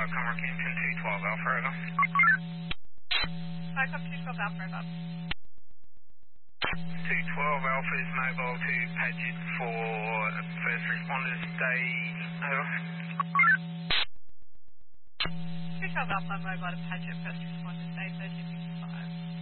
Conroe Kingston 212 Alpha, over. Backup 212 Alpha, over. 212 Alpha is mobile to Paget for first responders, day, over. 212 Alpha, mobile to Paget, first responders, day 13.